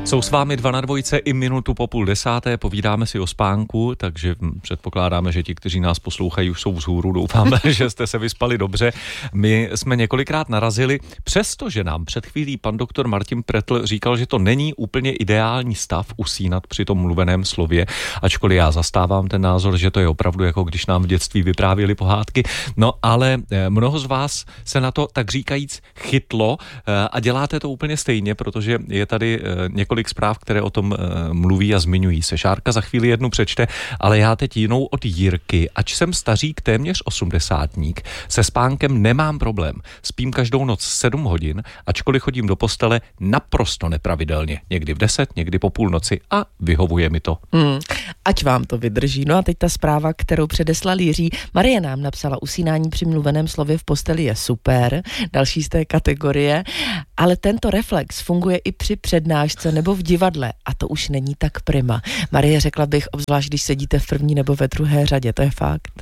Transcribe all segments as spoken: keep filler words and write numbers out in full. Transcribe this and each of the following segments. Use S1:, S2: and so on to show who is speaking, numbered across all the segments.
S1: Jsou s vámi dva na dvojce i minutu po půl desáté, povídáme si o spánku, takže předpokládáme, že ti, kteří nás poslouchají, už jsou vzhůru, doufáme, že jste se vyspali dobře. My jsme několikrát narazili, přestože nám před chvílí pan doktor Martin Pretl říkal, že to není úplně ideální stav usínat při tom mluveném slově, ačkoliv já zastávám ten názor, že to je opravdu jako když nám v dětství vyprávěli pohádky, no ale mnoho z vás se na to tak říkajíc chytlo a děláte to úplně stejně, protože je tady několik zpráv, které o tom mluví a zmiňují se. Šárka za chvíli jednu přečte, ale já teď jinou od Jirky. Ač jsem stařík, téměř osmdesátník, se spánkem nemám problém. Spím každou noc sedm hodin, ačkoliv chodím do postele naprosto nepravidelně. Někdy v deset, někdy po půlnoci a vyhovuje mi to.
S2: Hmm, ať vám to vydrží. No a teď ta zpráva, kterou předeslal Jiří. Marie nám napsala, usínání při mluveném slově v posteli je super, další z té kategorie, ale tento reflex funguje i při přednášce nebo v divadle a to už není tak prima. Marie, řekla bych, obzvlášť když sedíte v první nebo ve druhé řadě, to je fakt.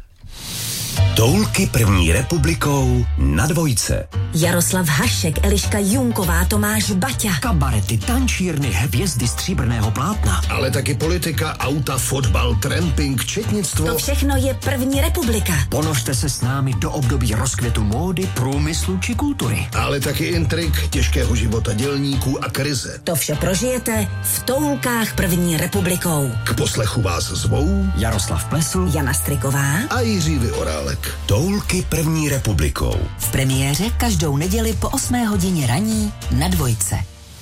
S3: Toulky první republikou na dvojce.
S4: Jaroslav Hašek, Eliška Junková, Tomáš Baťa.
S5: Kabarety, tančírny, hvězdy stříbrného plátna.
S3: Ale taky politika, auta, fotbal, tramping, četnictvo.
S4: To všechno je první republika.
S5: Ponožte se s námi do období rozkvětu módy, průmyslu či kultury.
S3: Ale taky intrik, těžkého života dělníků a krize.
S4: To vše prožijete v Toulkách první republikou.
S3: K poslechu vás zvou
S5: Jaroslav Plesl,
S4: Jana Striková
S3: a Jiří Vyorálek. Toulky první republikou.
S4: V premiéře každou neděli po osmé hodině raní na dvojce.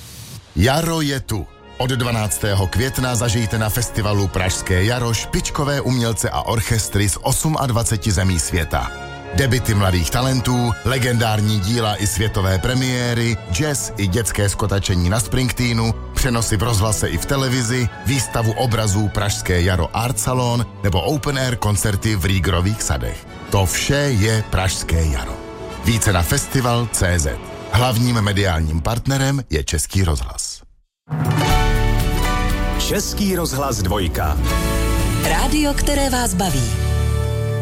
S6: Jaro je tu. Od dvanáctého května zažijte na festivalu Pražské jaro špičkové umělce a orchestry z dvaceti osmi zemí světa. Debuty mladých talentů, legendární díla i světové premiéry, jazz i dětské skotačení na Springsteenu, přenosy v rozhlase i v televizi, výstavu obrazů Pražské jaro Art Salon nebo open air koncerty v Rýgrových sadech. To vše je Pražské jaro. Více na festival tečka cé zet. Hlavním mediálním partnerem je Český rozhlas.
S3: Český rozhlas dvojka.
S4: Rádio, které vás baví.